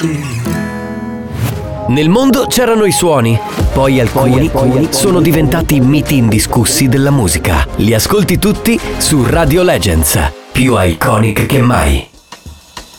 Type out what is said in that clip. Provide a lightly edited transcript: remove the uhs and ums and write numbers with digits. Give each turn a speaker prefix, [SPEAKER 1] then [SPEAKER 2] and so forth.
[SPEAKER 1] Nel mondo c'erano i suoni, poi alcuni sono diventati miti indiscussi della musica. Li ascolti tutti su Radio Legends, più iconic che mai.